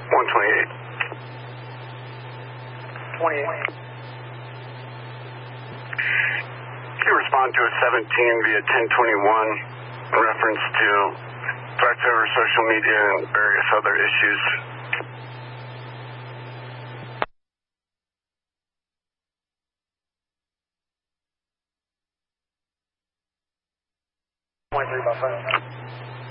128. 28. Can you respond to a 17 via 1021 in reference to threats over social media and various other issues? By phone.